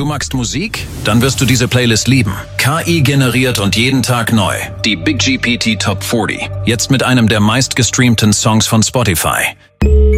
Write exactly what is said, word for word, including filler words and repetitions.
Du magst Musik? Dann wirst du diese Playlist lieben. K I generiert und jeden Tag neu. Die Big G P T Top vierzig. Jetzt mit einem der meistgestreamten Songs von Spotify.